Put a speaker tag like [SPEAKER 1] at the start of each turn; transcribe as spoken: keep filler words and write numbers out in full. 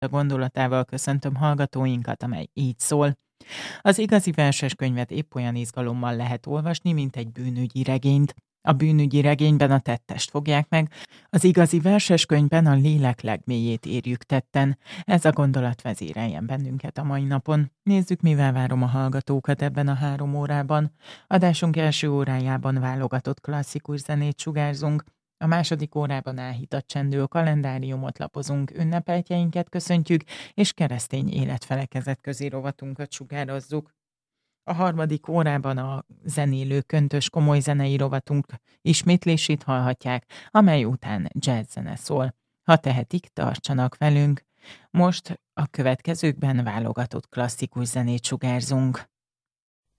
[SPEAKER 1] a gondolatával köszöntöm hallgatóinkat, amely így szól. Az igazi verses könyvet épp olyan izgalommal lehet olvasni, mint egy bűnügyi regényt. A bűnügyi regényben a tettest fogják meg, az igazi verses könyvben a lélek legmélyét érjük tetten. Ez a gondolat vezéreljen bennünket a mai napon. Nézzük, mivel várom a hallgatókat ebben a három órában. Adásunk első órájában válogatott klasszikus zenét sugárzunk, a második órában áhított csendő kalendáriumot lapozunk, ünnepeltjeinket köszöntjük, és keresztény életfelekezet közé rovatunkat sugározzuk. A harmadik órában a zenélő köntös komoly zenei rovatunk ismétlését hallhatják, amely után jazzzene szól. Ha tehetik, tartsanak velünk. Most a következőkben válogatott klasszikus zenét sugárzunk.